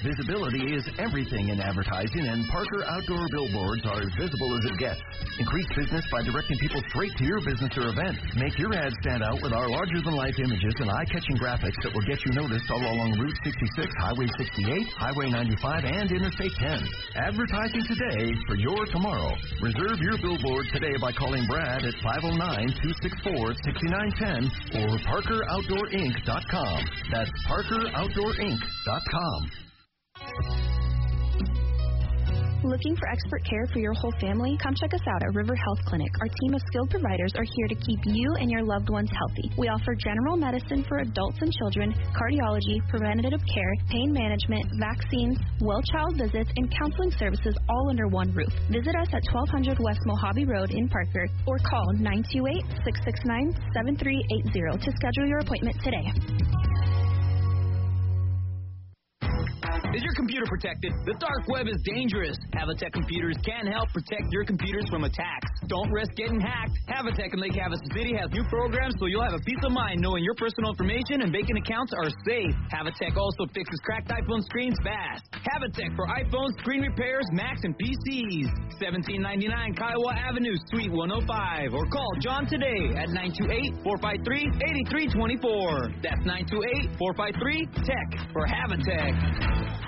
Visibility is everything in advertising, and Parker Outdoor Billboards are as visible as it gets. Increase business by directing people straight to your business or event. Make your ad stand out with our larger-than-life images and eye-catching graphics that will get you noticed all along Route 66, Highway 68, Highway 95, and Interstate 10. Advertising today for your tomorrow. Reserve your billboard today by calling Brad at 509-264-6910 or ParkerOutdoorInc.com. That's ParkerOutdoorInc.com. Looking for expert care for your whole family? Come check us out at River Health Clinic. Our team of skilled providers are here to keep you and your loved ones healthy. We offer general medicine for adults and children, cardiology, preventative care, pain management, vaccines, well-child visits, and counseling services all under one roof. Visit us at 1200 West Mojave Road in Parker or call 928-669-7380 to schedule your appointment today. Is your computer protected? The dark web is dangerous. Havatech Computers can help protect your computers from attacks. Don't risk getting hacked. Havatech in Lake Havasu City has new programs so you'll have a peace of mind knowing your personal information and vacant accounts are safe. Havatech also fixes cracked iPhone screens fast. Havatech for iPhone screen repairs, Macs, and PCs. 1799 Kiowa Avenue, Suite 105. Or call John today at 928-453-8324. That's 928-453-TECH for Havatech.